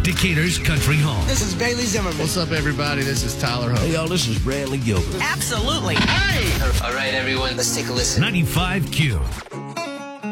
Decatur's Country Home. This is Bailey Zimmerman. What's up, everybody? This is Tyler Hope. Hey, y'all, this is Bradley Gilbert. Absolutely. Hey! All right, everyone, let's take a listen. 95Q.